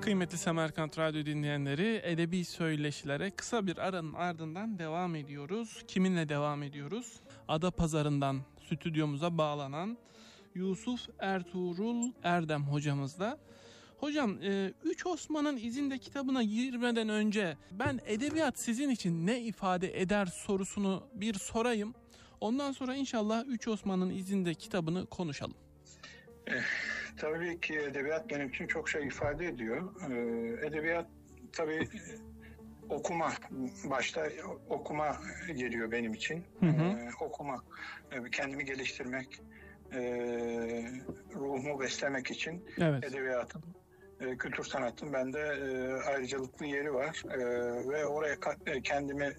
Kıymetli Semerkant Radyo dinleyenleri, edebi söyleşilere kısa bir aranın ardından devam ediyoruz. Kiminle devam ediyoruz? Adapazarı'ndan stüdyomuza bağlanan Yusuf Ertuğrul Erdem hocamızla. Hocam, Üç Osman'ın izinde kitabına girmeden önce ben edebiyat sizin için ne ifade eder sorusunu bir sorayım. Ondan sonra inşallah Üç Osman'ın izinde kitabını konuşalım. Tabii ki edebiyat benim için çok şey ifade ediyor. Edebiyat tabii okuma, başta okuma geliyor benim için. Okuma, kendimi geliştirmek, ruhumu beslemek için edebiyatın, kültür sanatın bende ayrıcalıklı yeri var. Ve oraya kendimi